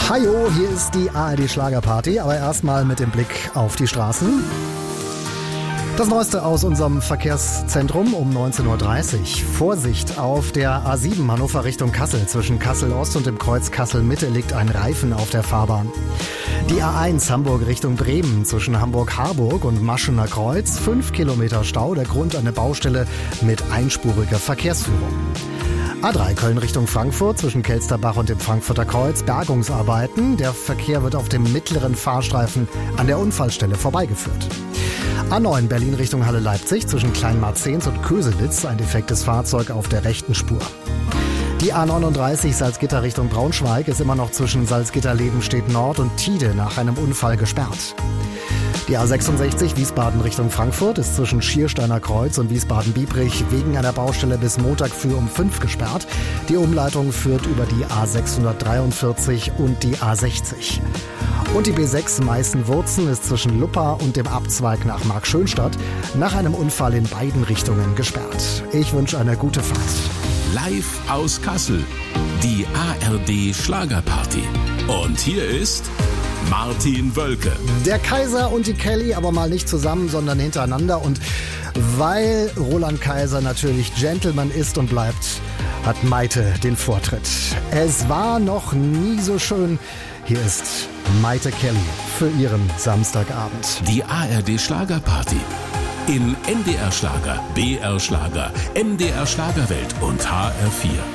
Hallo, hier ist die ARD Schlagerparty, aber erstmal mit dem Blick auf die Straßen. Das Neueste aus unserem Verkehrszentrum um 19.30 Uhr. Vorsicht, auf der A7 Hannover Richtung Kassel. Zwischen Kassel Ost und dem Kreuz Kassel Mitte liegt ein Reifen auf der Fahrbahn. Die A1 Hamburg Richtung Bremen zwischen Hamburg-Harburg und Maschener Kreuz. 5 Kilometer Stau, der Grund eine Baustelle mit einspuriger Verkehrsführung. A3 Köln Richtung Frankfurt zwischen Kelsterbach und dem Frankfurter Kreuz. Bergungsarbeiten. Der Verkehr wird auf dem mittleren Fahrstreifen an der Unfallstelle vorbeigeführt. A9 Berlin Richtung Halle-Leipzig zwischen Kleinmarzens und Köselitz. Ein defektes Fahrzeug auf der rechten Spur. Die A39 Salzgitter Richtung Braunschweig ist immer noch zwischen Salzgitter-Lebenstedt Nord und Tide nach einem Unfall gesperrt. Die A66 Wiesbaden Richtung Frankfurt ist zwischen Schiersteiner Kreuz und Wiesbaden-Biebrich wegen einer Baustelle bis Montag früh um 5 gesperrt. Die Umleitung führt über die A643 und die A60. Und die B6 Meißen-Wurzen ist zwischen Luppa und dem Abzweig nach Markschönstadt nach einem Unfall in beiden Richtungen gesperrt. Ich wünsche eine gute Fahrt. Live aus Kassel, die ARD Schlagerparty. Und hier ist Martin Wölke. Der Kaiser und die Kelly, aber mal nicht zusammen, sondern hintereinander. Und weil Roland Kaiser natürlich Gentleman ist und bleibt, hat Maite den Vortritt. Es war noch nie so schön. Hier ist Maite Kelly für ihren Samstagabend. Die ARD Schlagerparty. In NDR Schlager, BR Schlager, MDR Schlagerwelt und HR4.